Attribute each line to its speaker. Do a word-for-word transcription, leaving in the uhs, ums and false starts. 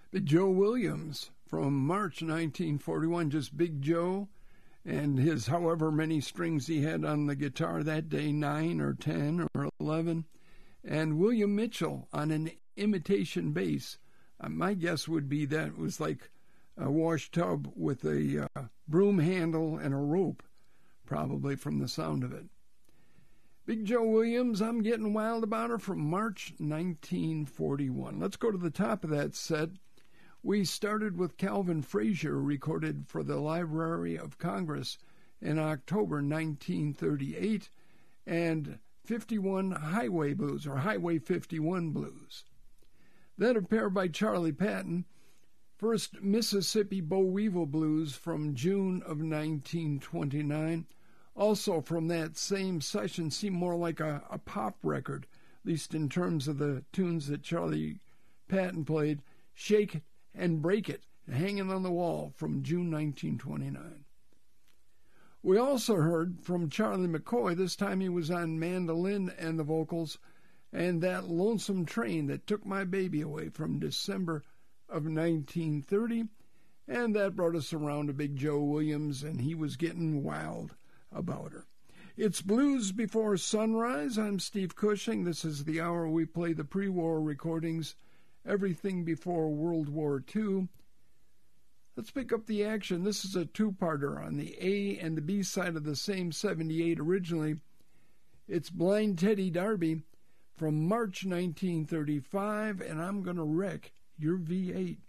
Speaker 1: Big Joe Williams from March nineteen forty-one, just Big Joe and his however many strings he had on the guitar that day, nine or ten or eleven, and William Mitchell on an imitation bass. Uh, my guess would be that it was like a wash tub with a uh, broom handle and a rope, probably from the sound of it. Big Joe Williams, I'm Getting Wild About Her from March nineteen forty-one. Let's go to the top of that set. We started with Calvin Frazier, recorded for the Library of Congress in October nineteen thirty-eight, and fifty-one Highway Blues, or Highway fifty-one Blues. Then a pair by Charlie Patton. First, Mississippi Boll Weevil Blues from June of nineteen twenty-nine. Also from that same session, seemed more like a, a pop record, at least in terms of the tunes that Charlie Patton played. Shake It and Break It, Hanging on the Wall from June nineteen twenty-nine. We also heard from Charlie McCoy, this time he was on mandolin and the vocals, and That Lonesome Train That Took My Baby Away from December of nineteen thirty, and that brought us around to Big Joe Williams, and he was getting wild about her. It's Blues Before Sunrise. I'm Steve Cushing. This is the hour we play the pre-war recordings, everything before World War Two. Let's pick up the action. This is a two-parter on the A and the B side of the same seventy-eight originally. It's Blind Teddy Darby from March nineteen thirty-five, and I'm Gonna Wreck Your V eight.